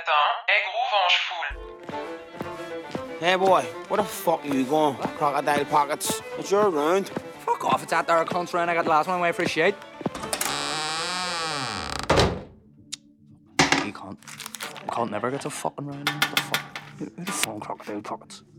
temps est gros vengeful. Hey boy, where the fuck are you going? Crocodile pockets. It's your round. Fuck off, it's that there cunt's round. I got the last one away for a shade. You can't never get a fucking round. What the fuck? Who the fuck crocodile pockets?